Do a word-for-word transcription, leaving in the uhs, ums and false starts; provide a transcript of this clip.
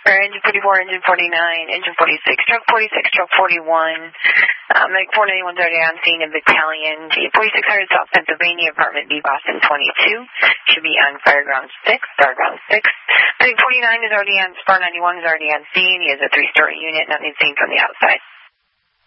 for engine forty-four, engine forty-nine, engine forty-six, truck forty-six, truck forty-one. Uh, Medic four ninety-one is already on scene in Battalion. G forty-six hundred South Pennsylvania, Apartment B, Boston twenty-two. Should be on Fireground six, Fireground six. Medic forty-nine is already on, Spar ninety-one is already on scene. He has a three-story unit, nothing seen from the outside.